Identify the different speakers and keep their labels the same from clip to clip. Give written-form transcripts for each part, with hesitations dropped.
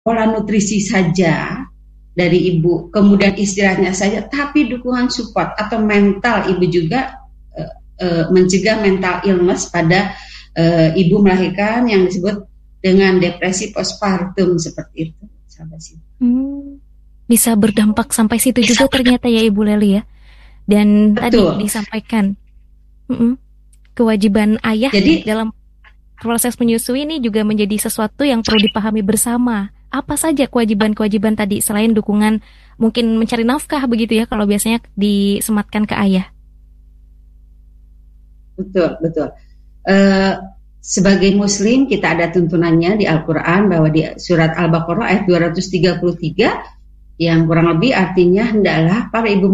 Speaker 1: pola nutrisi saja dari ibu, kemudian istirahatnya saja, tapi dukungan support atau mental ibu juga mencegah mental illness pada ibu melahirkan yang disebut dengan depresi postpartum seperti itu, sahabat sih.
Speaker 2: Bisa berdampak sampai situ juga ternyata ya Ibu Leli ya. Dan betul. Tadi disampaikan kewajiban ayah dalam proses menyusui ini juga menjadi sesuatu yang perlu dipahami bersama. Apa saja kewajiban-kewajiban tadi selain dukungan mungkin mencari nafkah begitu ya kalau biasanya disematkan ke ayah?
Speaker 1: Betul. Sebagai muslim kita ada tuntunannya di Al-Quran bahwa di surat Al-Baqarah ayat 233 yang kurang lebih artinya hendaklah para ibu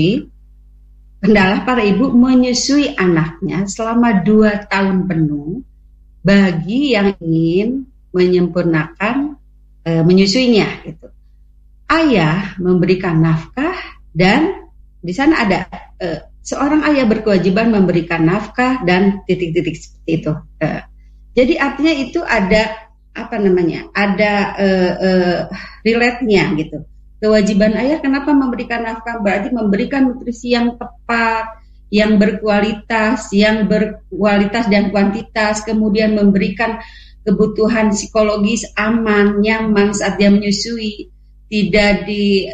Speaker 1: menyusui anaknya selama 2 tahun penuh bagi yang ingin menyempurnakan menyusuinya gitu. Ayah memberikan nafkah dan di sana ada seorang ayah berkewajiban memberikan nafkah dan titik-titik seperti itu. Jadi artinya itu ada ada relate-nya gitu. Kewajiban ayah kenapa memberikan nafkah? Berarti memberikan nutrisi yang tepat, yang berkualitas dan kuantitas, kemudian memberikan kebutuhan psikologis aman, nyaman saat dia menyusui, tidak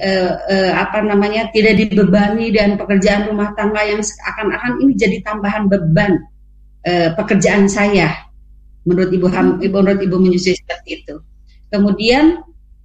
Speaker 1: tidak dibebani dan pekerjaan rumah tangga yang seakan-akan ini jadi tambahan beban pekerjaan saya. Menurut ibu menyusui seperti itu. Kemudian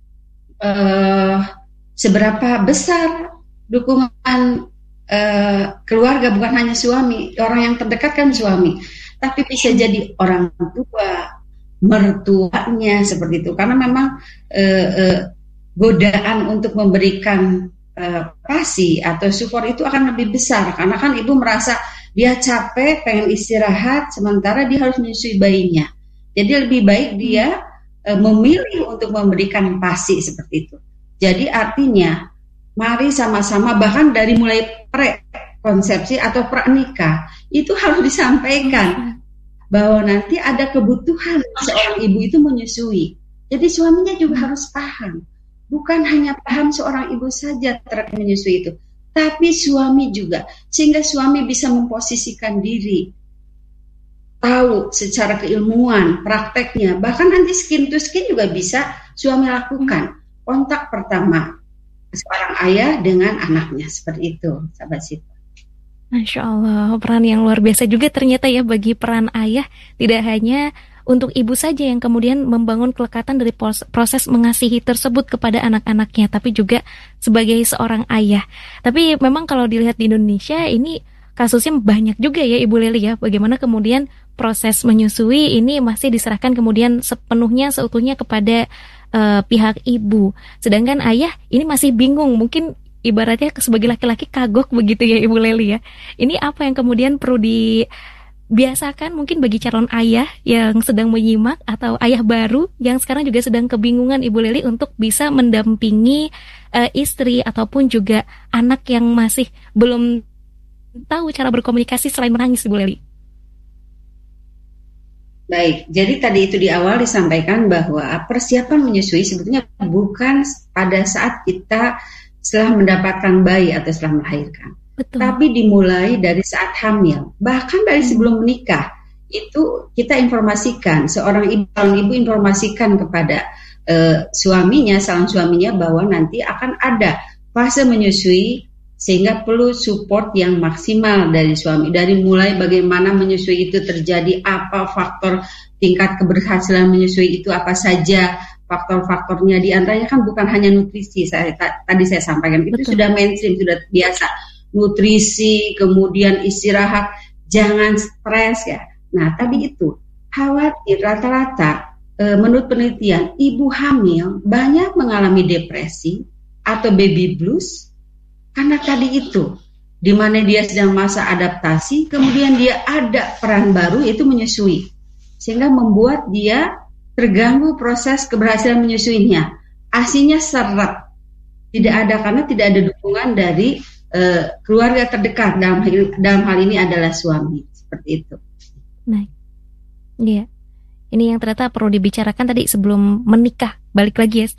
Speaker 1: seberapa besar dukungan keluarga, bukan hanya suami, orang yang terdekat kan suami, tapi bisa jadi orang tua, mertuanya seperti itu, karena memang godaan untuk memberikan kasih atau support itu akan lebih besar, karena kan ibu merasa dia capek, pengen istirahat, sementara dia harus menyusui bayinya. Jadi lebih baik dia memilih untuk memberikan kasih seperti itu. Jadi artinya mari sama-sama, bahkan dari mulai pre-konsepsi atau pranikah itu harus disampaikan bahwa nanti ada kebutuhan seorang ibu itu menyusui. Jadi suaminya juga harus paham. Bukan hanya paham seorang ibu saja terkait menyusui itu, tapi suami juga, sehingga suami bisa memposisikan diri, tahu secara keilmuan, prakteknya, bahkan nanti skin to skin juga bisa suami lakukan. Kontak pertama seorang ayah dengan anaknya, seperti itu, sahabat Sita.
Speaker 2: Masya Allah, peran yang luar biasa juga ternyata ya bagi peran ayah, tidak hanya untuk ibu saja yang kemudian membangun kelekatan dari proses mengasihi tersebut kepada anak-anaknya, tapi juga sebagai seorang ayah. Tapi memang kalau dilihat di Indonesia ini kasusnya banyak juga ya Ibu Leli ya, bagaimana kemudian proses menyusui ini masih diserahkan kemudian seutuhnya kepada pihak ibu, sedangkan ayah ini masih bingung, mungkin ibaratnya sebagai laki-laki kagok begitu ya Ibu Leli ya. Ini apa yang kemudian perlu dibiasakan mungkin bagi calon ayah yang sedang menyimak atau ayah baru yang sekarang juga sedang kebingungan Ibu Leli untuk bisa mendampingi istri ataupun juga anak yang masih belum tahu cara berkomunikasi selain menangis Ibu Leli.
Speaker 1: Baik, jadi tadi itu di awal disampaikan bahwa persiapan menyusui sebetulnya bukan pada saat kita setelah mendapatkan bayi atau setelah melahirkan. Betul. Tapi dimulai dari saat hamil, bahkan dari sebelum menikah. Itu kita informasikan, seorang ibu informasikan kepada suaminya, calon suaminya bahwa nanti akan ada fase menyusui, sehingga perlu support yang maksimal dari suami. Dari mulai bagaimana menyusui itu terjadi, apa faktor tingkat keberhasilan menyusui itu apa saja, faktor-faktornya, di antaranya kan bukan hanya nutrisi, tadi saya sampaikan. Betul. Itu sudah mainstream, sudah biasa. Nutrisi, kemudian istirahat, jangan stres ya. Nah tadi itu, khawatir rata-rata menurut penelitian, ibu hamil banyak mengalami depresi atau baby blues, karena tadi itu, di mana dia sedang masa adaptasi, kemudian dia ada peran baru yaitu menyusui, sehingga membuat dia terganggu proses keberhasilan menyusuinya. ASINY-nya seret, tidak ada karena tidak ada dukungan dari keluarga terdekat, dalam hal ini adalah suami, seperti itu.
Speaker 2: Baik, iya. Ini yang ternyata perlu dibicarakan tadi sebelum menikah. Balik lagi ya